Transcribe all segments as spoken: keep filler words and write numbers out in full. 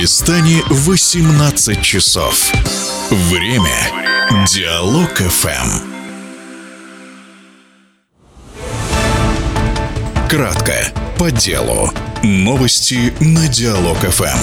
Дагестане восемнадцать часов. Время Диалог эф эм. Кратко, по делу. Новости на Диалог эф эм.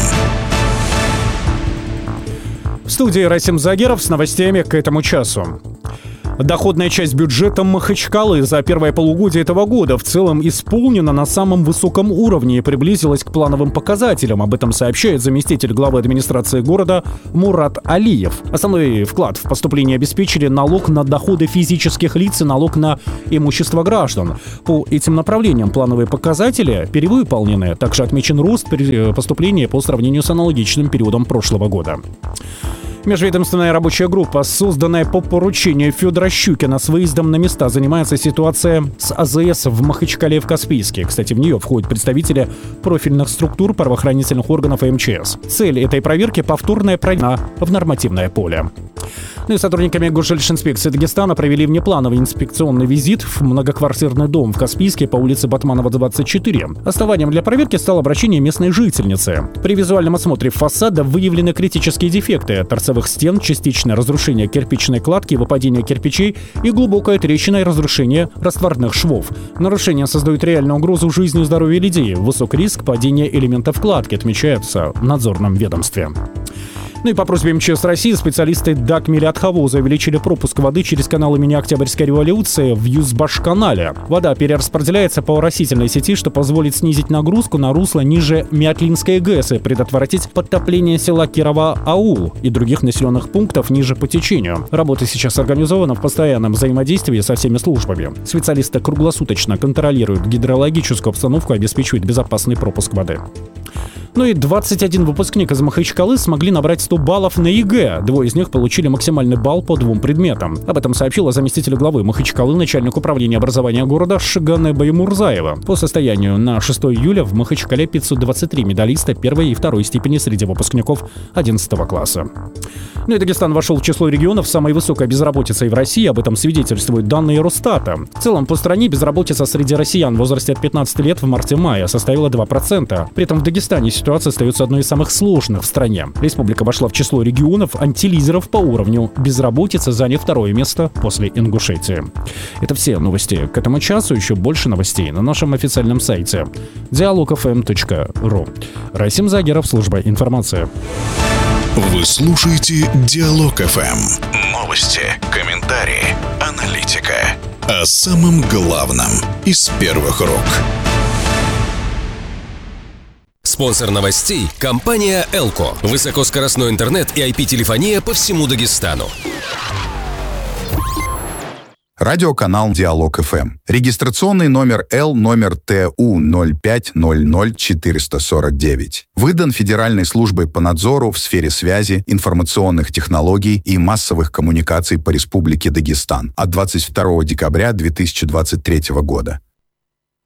В студии Расим Загеров с новостями к этому часу. Доходная часть бюджета Махачкалы за первое полугодие этого года в целом исполнена на самом высоком уровне и приблизилась к плановым показателям. Об этом сообщает заместитель главы администрации города Мурат Алиев. Основной вклад в поступление обеспечили налог на доходы физических лиц и налог на имущество граждан. По этим направлениям плановые показатели перевыполнены. Также отмечен рост поступления по сравнению с аналогичным периодом прошлого года. Межведомственная рабочая группа, созданная по поручению Федора Щукина с выездом на места, занимается ситуацией с а зэ эс в Махачкале и в Каспийске. Кстати, в нее входят представители профильных структур, правоохранительных органов и эм че эс. Цель этой проверки – повторная проверка в нормативное поле. Ну и сотрудниками Госжилинспекции Дагестана провели внеплановый инспекционный визит в многоквартирный дом в Каспийске по улице Батманова, двадцать четыре. Основанием для проверки стало обращение местной жительницы. При визуальном осмотре фасада выявлены критические дефекты: торцевых стен, частичное разрушение кирпичной кладки, выпадение кирпичей и глубокая трещина и разрушение растворных швов. Нарушения создают реальную угрозу жизни и здоровью людей. Высок риск падения элементов кладки, отмечается в надзорном ведомстве. Ну и по просьбе эм че эс России специалисты ДАК Мелиотховоза увеличили пропуск воды через канал имени Октябрьской революции в Юзбаш-канале. Вода перераспределяется по оросительной сети, что позволит снизить нагрузку на русло ниже Мятлинской ГЭС и предотвратить подтопление села Кирово-Аул и других населенных пунктов ниже по течению. Работа сейчас организована в постоянном взаимодействии со всеми службами. Специалисты круглосуточно контролируют гидрологическую обстановку и обеспечивают безопасный пропуск воды. Ну и двадцать один выпускник из Махачкалы смогли набрать сто баллов на е гэ э. Двое из них получили максимальный балл по двум предметам. Об этом сообщила заместитель главы Махачкалы, начальник управления образования города Шигане Баймурзаева. По состоянию на шестое июля в Махачкале пятьсот двадцать три медалиста первой и второй степени среди выпускников одиннадцатого класса. Ну и Дагестан вошел в число регионов с самой высокой безработицей в России. Об этом свидетельствуют данные Росстата. В целом по стране безработица среди россиян в возрасте от пятнадцати лет в марте-мае составила два процента. При этом в Дагестане ситуация остается одной из самых сложных в стране. Республика вошла в число регионов антилидеров по уровню безработицы, заняв второе место после Ингушетии. Это все новости к этому часу. Еще больше новостей на нашем официальном сайте диалог эф эм точка ру. Расим Загеров, служба информации. Вы слушаете Диалог эф эм. Новости, комментарии, аналитика. О самом главном из первых рук. Спонсор новостей – компания «Элко». Высокоскоростной интернет и ай пи-телефония по всему Дагестану. Радиоканал Диалог эф эм. Регистрационный номер Л номер Т У ноль пять ноль ноль четыре четыре девять. Выдан Федеральной службой по надзору в сфере связи, информационных технологий и массовых коммуникаций по Республике Дагестан от двадцать второго декабря две тысячи двадцать третьего года.